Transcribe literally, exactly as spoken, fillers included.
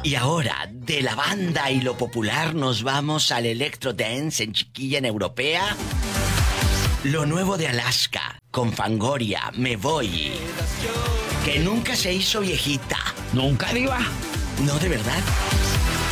Y ahora, de la banda y lo popular, nos vamos al Electro Dance en Chiquilla, en Europea. Lo nuevo de Alaska, con Fangoria, Me Voy. Que nunca se hizo viejita. ¿Nunca, diva? No, de verdad.